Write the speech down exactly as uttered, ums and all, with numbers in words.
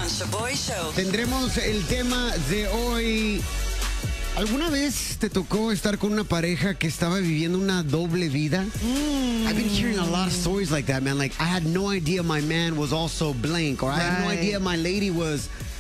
on Shaboy Show. Tendremos el tema de hoy. ¿Alguna vez te tocó estar con una pareja que estaba viviendo una doble vida? Mm. I've been hearing a lot of stories like that, man. Like, I had no idea my man was also blank, or I had no Right. idea my lady was